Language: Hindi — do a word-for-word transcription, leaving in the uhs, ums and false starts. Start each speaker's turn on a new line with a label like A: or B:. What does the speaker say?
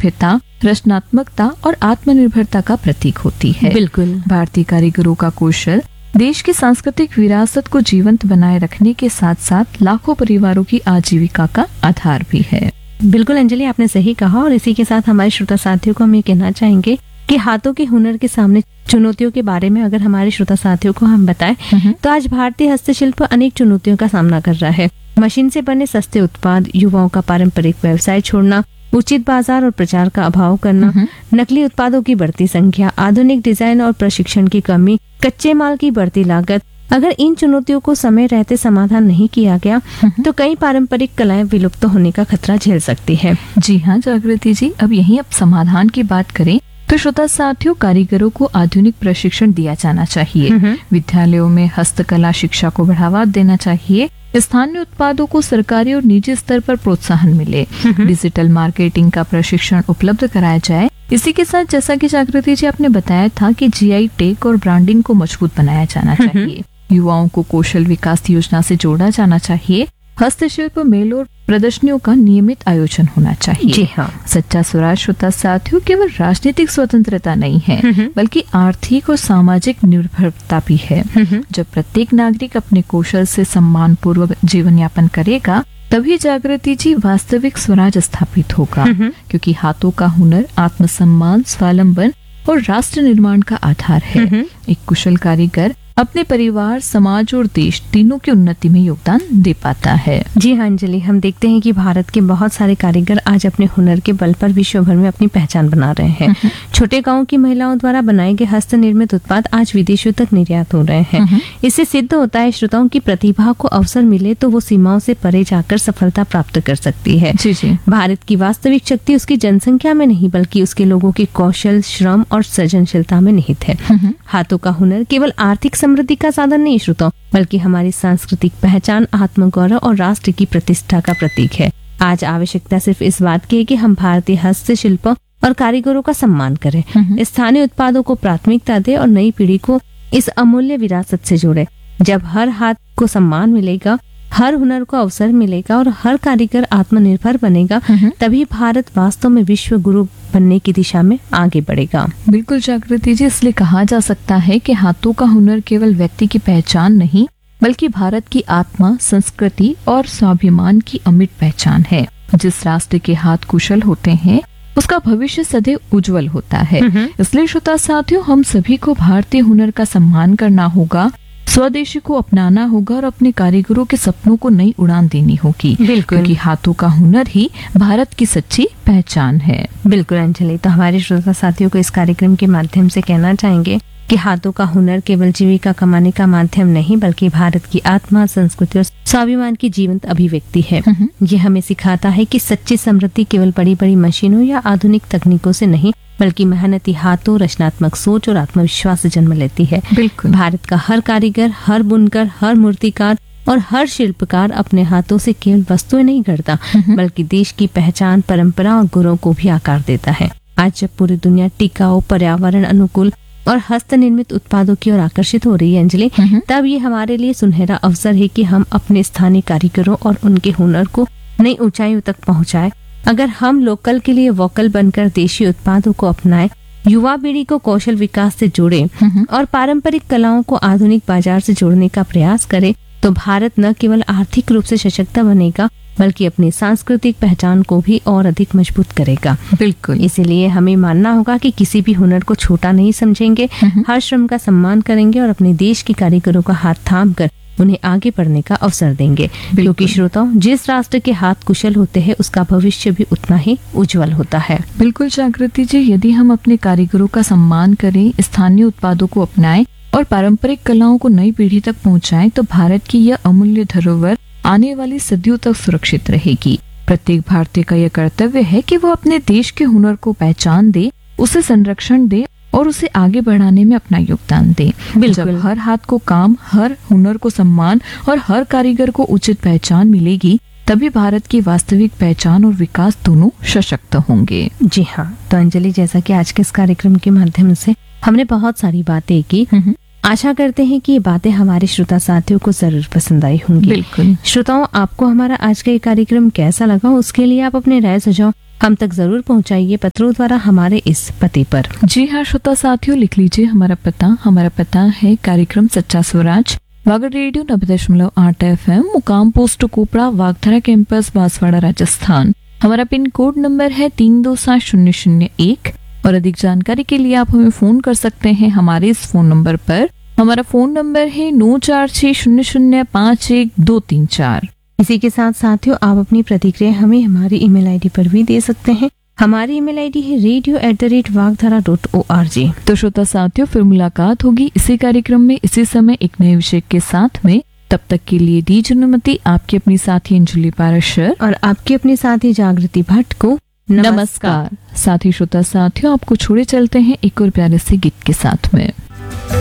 A: स्थिरता, रचनात्मकता और आत्मनिर्भरता का प्रतीक होती है।
B: बिल्कुल।
A: भारतीय कारीगरों का कौशल देश की सांस्कृतिक विरासत को जीवंत बनाए रखने के साथ साथ लाखों परिवारों की आजीविका का आधार भी है।
B: बिल्कुल अंजलि, आपने सही कहा। और इसी के साथ हमारे श्रोता साथियों को हम ये कहना चाहेंगे कि हाथों के हुनर के सामने चुनौतियों के बारे में अगर हमारे श्रोता साथियों को हम बताएं तो आज भारतीय हस्तशिल्प अनेक चुनौतियों का सामना कर रहा है। मशीन से बने सस्ते उत्पाद, युवाओं का पारंपरिक व्यवसाय छोड़ना, उचित बाजार और प्रचार का अभाव करना, नकली उत्पादों की बढ़ती संख्या, आधुनिक डिजाइन और प्रशिक्षण की कमी, कच्चे माल की बढ़ती लागत। अगर इन चुनौतियों को समय रहते समाधान नहीं किया गया तो कई पारंपरिक कलाएं विलुप्त होने का खतरा झेल सकती है।
A: जी हाँ जागृति जी, अब यहीं अब समाधान की बात करें तो श्रोता साथियों, कारीगरों को आधुनिक प्रशिक्षण दिया जाना चाहिए। विद्यालयों में हस्तकला शिक्षा को बढ़ावा देना चाहिए। स्थानीय उत्पादों को सरकारी और निजी स्तर पर प्रोत्साहन मिले। डिजिटल मार्केटिंग का प्रशिक्षण उपलब्ध कराया जाए। इसी के साथ जैसा कि जागृति जी आपने बताया था कि जीआई टैग और ब्रांडिंग को मजबूत बनाया जाना चाहिए। युवाओं को कौशल विकास योजना से जोड़ा जाना चाहिए। हस्तशिल्प मेलों और प्रदर्शनियों का नियमित आयोजन होना चाहिए।
B: जी हाँ।
A: सच्चा स्वराज श्रोता साथियों केवल राजनीतिक स्वतंत्रता नहीं है बल्कि आर्थिक और सामाजिक निर्भरता भी है। जब प्रत्येक नागरिक अपने कौशल से सम्मान पूर्वक जीवन यापन करेगा तभी जागृति जी वास्तविक स्वराज स्थापित होगा, क्योंकि हाथों का हुनर आत्मसम्मान, स्वावलंबन और राष्ट्र निर्माण का आधार है। एक कुशल कारीगर अपने परिवार, समाज और देश तीनों की उन्नति में योगदान दे पाता है।
B: जी हाँ अंजलि, हम देखते हैं कि भारत के बहुत सारे कारीगर आज अपने हुनर के बल पर विश्व भर में अपनी पहचान बना रहे हैं। छोटे गांवों की महिलाओं द्वारा बनाए गए हस्त निर्मित उत्पाद आज विदेशों तक निर्यात हो रहे हैं। इससे सिद्ध होता है श्रोताओं की प्रतिभा को अवसर मिले तो वो सीमाओं से परे जाकर सफलता प्राप्त कर सकती है।
A: जी जी।
B: भारत की वास्तविक शक्ति उसकी जनसंख्या में नहीं बल्कि उसके लोगों के कौशल, श्रम और सृजनशीलता में निहित है। हाथों का हुनर केवल आर्थिक समृद्धि का साधन नहीं श्रोताओं, बल्कि हमारी सांस्कृतिक पहचान, आत्मगौरव और राष्ट्र की प्रतिष्ठा का प्रतीक है। आज आवश्यकता सिर्फ इस बात की है कि हम भारतीय हस्तशिल्प और कारीगरों का सम्मान करें, स्थानीय उत्पादों को प्राथमिकता दें और नई पीढ़ी को इस अमूल्य विरासत से जोड़े। जब हर हाथ को सम्मान मिलेगा, हर हुनर को अवसर मिलेगा और हर कारीगर आत्मनिर्भर बनेगा, तभी भारत वास्तव में विश्व गुरु बनने की दिशा में आगे बढ़ेगा।
A: बिल्कुल जागृति जी, इसलिए कहा जा सकता है कि हाथों का हुनर केवल व्यक्ति की पहचान नहीं बल्कि भारत की आत्मा, संस्कृति और स्वाभिमान की अमिट पहचान है। जिस राष्ट्र के हाथ कुशल होते हैं उसका भविष्य सदैव उज्जवल होता है। इसलिए श्रोता साथियों, हम सभी को भारतीय हुनर का सम्मान करना होगा, स्वदेशी को अपनाना होगा और अपने कारीगरों के सपनों को नई उड़ान देनी होगी, क्योंकि हाथों का हुनर ही भारत की सच्ची पहचान है।
B: बिल्कुल अंजलि, तो हमारे श्रोता साथियों को इस कार्यक्रम के माध्यम से कहना चाहेंगे कि हाथों का हुनर केवल जीविका कमाने का माध्यम नहीं बल्कि भारत की आत्मा, संस्कृति और स्वाभिमान की जीवंत अभिव्यक्ति है। ये हमें सिखाता है कि सच्ची समृद्धि केवल बड़ी बड़ी मशीनों या आधुनिक तकनीकों से नहीं बल्कि मेहनती हाथों, रचनात्मक सोच और आत्मविश्वास से जन्म लेती है।
A: बिल्कुल।
B: भारत का हर कारीगर, हर बुनकर, हर मूर्तिकार और हर शिल्पकार अपने हाथों से केवल वस्तुएं नहीं गढ़ता बल्कि देश की पहचान, परंपरा और गुणों को भी आकार देता है। आज जब पूरी दुनिया टिकाऊ, पर्यावरण अनुकूल और हस्त निर्मित उत्पादों की ओर आकर्षित हो रही है अंजलि, तब ये हमारे लिए सुनहरा अवसर है कि हम अपने स्थानीय कारीगरों और उनके हुनर को नई ऊंचाइयों तक पहुंचाएं। अगर हम लोकल के लिए वोकल बनकर देशी उत्पादों को अपनाएं, युवा पीढ़ी को कौशल विकास से जोड़ें और पारंपरिक कलाओं को आधुनिक बाजार से जोड़ने का प्रयास करें, तो भारत न केवल आर्थिक रूप से सशक्त बनेगा बल्कि अपनी सांस्कृतिक पहचान को भी और अधिक मजबूत करेगा।
A: बिल्कुल।
B: इसीलिए हमें मानना होगा कि किसी भी हुनर को छोटा नहीं समझेंगे, हर श्रम का सम्मान करेंगे और अपने देश के कारीगरों का हाथ थाम कर उन्हें आगे बढ़ने का अवसर देंगे, क्योंकि श्रोताओं, जिस राष्ट्र के हाथ कुशल होते हैं उसका भविष्य भी उतना ही उज्जवल होता है।
A: बिल्कुल जागृति जी, यदि हम अपने कारीगरों का सम्मान करें, स्थानीय उत्पादों को अपनाएं और पारंपरिक कलाओं को नई पीढ़ी तक पहुंचाएं, तो भारत की यह अमूल्य धरोहर आने वाली सदियों तक सुरक्षित रहेगी। प्रत्येक भारतीय का यह कर्तव्य है कि वो अपने देश के हुनर को पहचान दे, उसे संरक्षण दे और उसे आगे बढ़ाने में अपना योगदान दे। जब हर हाथ को काम, हर हुनर को सम्मान और हर कारीगर को उचित पहचान मिलेगी, तभी भारत की वास्तविक पहचान और विकास दोनों सशक्त होंगे।
B: जी हाँ, तो अंजलि, जैसा कि आज के इस कार्यक्रम के माध्यम से हमने बहुत सारी बातें की, आशा करते हैं कि ये बातें हमारे श्रोता साथियों को जरूर पसंद आई होंगी।
A: बिल्कुल।
B: श्रोताओं, आपको हमारा आज का ये कार्यक्रम कैसा लगा, उसके लिए आप अपने राय सुझाव हम तक जरूर पहुंचाइए पत्रों द्वारा हमारे इस पते पर।
A: जी हाँ श्रोता साथियों, लिख लीजिए हमारा पता। हमारा पता है कार्यक्रम सच्चा स्वराज, वागड़ रेडियो नब्बे दशमलव आठ एफ एम, मुकाम पोस्ट कोपड़ा, वागधरा कैंपस, बांसवाड़ा, राजस्थान। हमारा पिन कोड नंबर है तीन दो सात शून्य शून्य एक। और अधिक जानकारी के लिए आप हमें फोन कर सकते हैं हमारे इस फोन नंबर पर। हमारा फोन नंबर है नौ चार छह शून्य शून्य पाँच एक दो तीन चार।
B: इसी के साथ साथियों, आप अपनी प्रतिक्रिया हमें हमारी ईमेल आईडी पर भी दे सकते हैं। हमारी ईमेल आईडी है radio at the rate वागधारा dot O R G.
A: तो श्रोता साथियों, फिर मुलाकात होगी इसी कार्यक्रम में इसी समय एक नए विषय के साथ में। तब तक के लिए दीजिए अनुमति आपकी अपनी साथी अंजुली पाराशर
B: और आपकी अपनी साथी जागृति भट्ट को
A: नमस्कार। साथी श्रोता साथियों, आपको छोड़े चलते हैं एक और प्यारे से गीत के साथ में।